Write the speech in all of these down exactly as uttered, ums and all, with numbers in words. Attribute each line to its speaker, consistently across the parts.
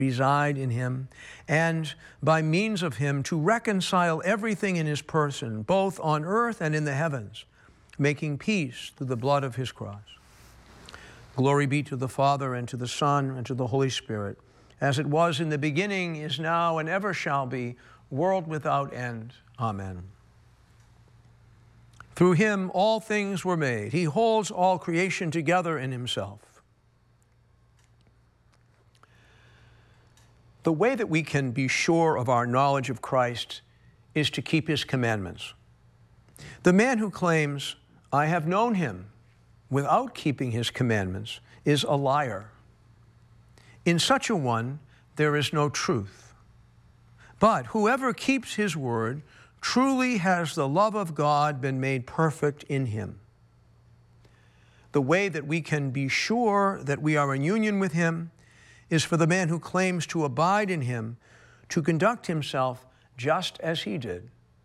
Speaker 1: reside in him, and by means of him to reconcile everything in his person, both on earth and in the heavens, making peace through the blood of his cross. Glory be to the Father, and to the Son, and to the Holy Spirit, as it was in the beginning, is now, and ever shall be, world without end. Amen. Through him all things were made. He holds all creation together in himself. The way that we can be sure of our knowledge of Christ is to keep his commandments. The man who claims, "I have known him," without keeping his commandments is a liar. In such a one, there is no truth. But whoever keeps his word truly has the love of God been made perfect in him. The way that we can be sure that we are in union with him is for the man who claims to abide in him to conduct himself just as he did.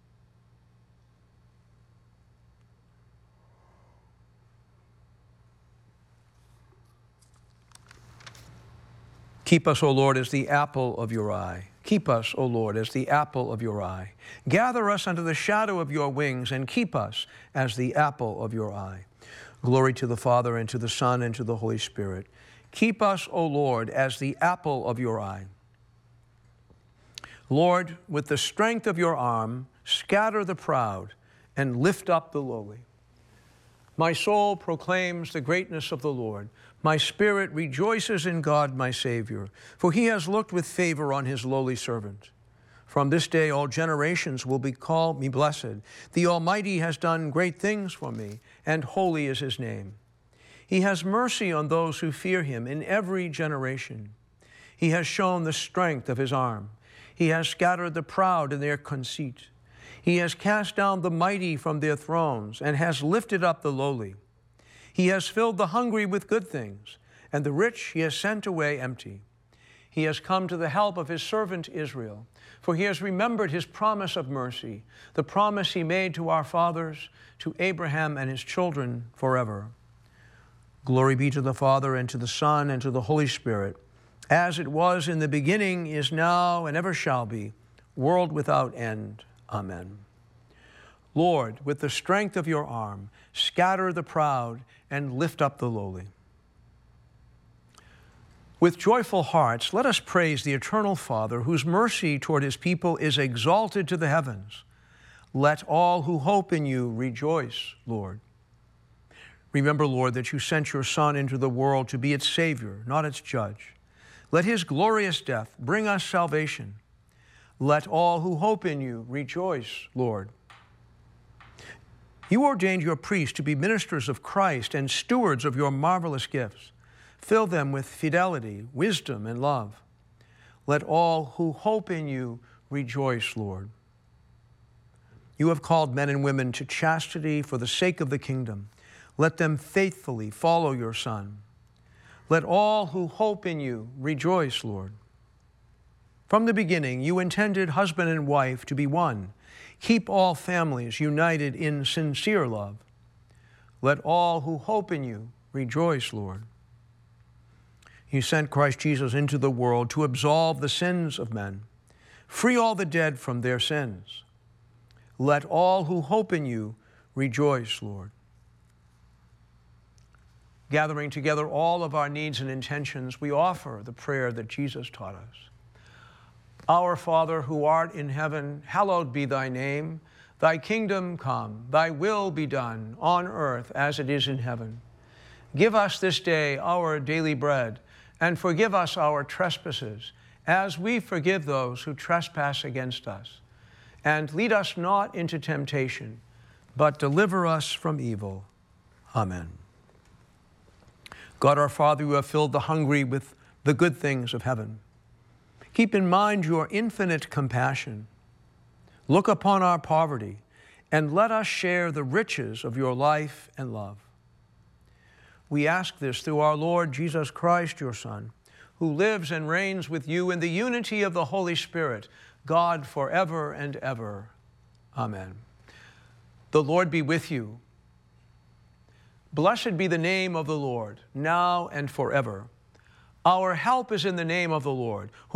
Speaker 1: Keep us, O Lord, as the apple of your eye. Keep us, O Lord, as the apple of your eye. Gather us under the shadow of your wings, and keep us as the apple of your eye. Glory to the Father, and to the Son, and to the Holy Spirit. Keep us, O Lord, as the apple of your eye. Lord, with the strength of your arm, scatter the proud and lift up the lowly. My soul proclaims the greatness of the Lord. My spirit rejoices in God, my Savior, for he has looked with favor on his lowly servant. From this day all generations will be called me blessed. The Almighty has done great things for me, and holy is his name. He has mercy on those who fear him in every generation. He has shown the strength of his arm. He has scattered the proud in their conceit. He has cast down the mighty from their thrones and has lifted up the lowly. He has filled the hungry with good things, and the rich he has sent away empty. He has come to the help of his servant Israel, for he has remembered his promise of mercy, the promise he made to our fathers, to Abraham and his children forever. Glory be to the Father, and to the Son, and to the Holy Spirit, as it was in the beginning, is now, and ever shall be, world without end. Amen. Lord, with the strength of your arm, scatter the proud and lift up the lowly. With joyful hearts, let us praise the eternal Father, whose mercy toward his people is exalted to the heavens. Let all who hope in you rejoice, Lord. Remember, Lord, that you sent your Son into the world to be its Savior, not its judge. Let his glorious death bring us salvation. Let all who hope in you rejoice, Lord. You ordained your priests to be ministers of Christ and stewards of your marvelous gifts. Fill them with fidelity, wisdom, and love. Let all who hope in you rejoice, Lord. You have called men and women to chastity for the sake of the kingdom. Let them faithfully follow your Son. Let all who hope in you rejoice, Lord. From the beginning, you intended husband and wife to be one. Keep all families united in sincere love. Let all who hope in you rejoice, Lord. You sent Christ Jesus into the world to absolve the sins of men, free all the dead from their sins. Let all who hope in you rejoice, Lord. Gathering together all of our needs and intentions, we offer the prayer that Jesus taught us. Our Father, who art in heaven, hallowed be thy name. Thy kingdom come, thy will be done on earth as it is in heaven. Give us this day our daily bread, and forgive us our trespasses, as we forgive those who trespass against us. And lead us not into temptation, but deliver us from evil. Amen. God our Father, you have filled the hungry with the good things of heaven. Keep in mind your infinite compassion. Look upon our poverty, and let us share the riches of your life and love. We ask this through our Lord Jesus Christ, your Son, who lives and reigns with you in the unity of the Holy Spirit, God forever and ever. Amen. The Lord be with you. Blessed be the name of the Lord, now and forever. Our help is in the name of the Lord,